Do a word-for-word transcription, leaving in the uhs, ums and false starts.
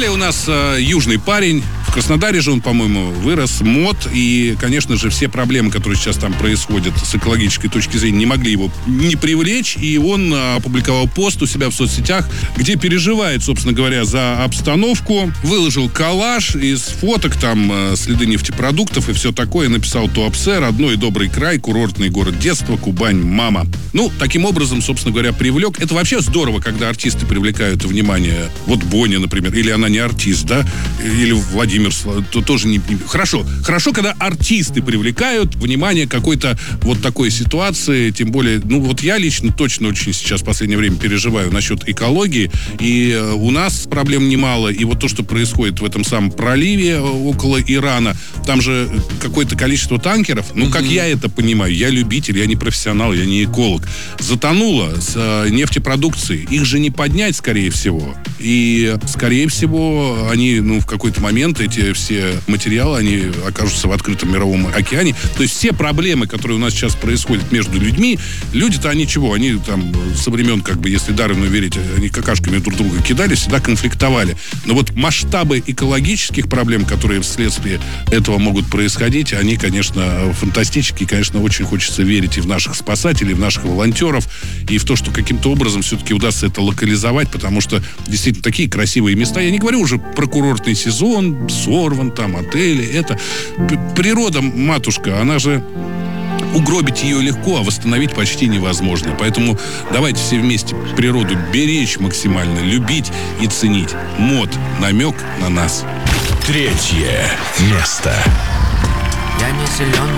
Далее у нас э, южный парень. В Краснодаре же он, по-моему, вырос. МОД. И, конечно же, все проблемы, которые сейчас там происходят с экологической точки зрения, не могли его не привлечь. И он э, опубликовал пост у себя в соцсетях, где переживает, собственно говоря, за обстановку. Выложил коллаж из фоток, там э, следы нефтепродуктов и все такое. Написал Туапсе, родной и добрый край, курортный город детства, Кубань, мама. Ну, таким образом, собственно говоря, привлек. Это вообще здорово, когда артисты привлекают внимание. Вот Боня, например, или она не артист, да? Или Владимир, то тоже не... Хорошо. Хорошо, когда артисты привлекают внимание какой-то вот такой ситуации, тем более, ну, вот я лично точно очень сейчас в последнее время переживаю насчет экологии, и у нас проблем немало, и вот то, что происходит в этом самом проливе около Ирана, там же какое-то количество танкеров, ну, как я это понимаю, я любитель, я не профессионал, я не эколог, затонуло с э, нефтепродукцией. Их же не поднять, скорее всего. И, скорее всего, они, ну, в какой-то момент, эти все материалы, они окажутся в открытом мировом океане. То есть все проблемы, которые у нас сейчас происходят между людьми, люди-то они чего? Они там со времен, как бы, если Дарвину верить, они какашками друг друга кидали, всегда конфликтовали. Но вот масштабы экологических проблем, которые вследствие этого могут происходить, они, конечно, фантастические. Конечно, очень хочется верить и в наших спасателей, в наших волонтеров, и в то, что каким-то образом все-таки удастся это локализовать, потому что действительно такие красивые места. Я не говорю уже про курортный сезон, Сорван, там, отели. Это природа, матушка, она же... Угробить ее легко, а восстановить почти невозможно. Поэтому давайте все вместе природу беречь максимально, любить и ценить. МОД. Намек на нас. Третье место. Я не силен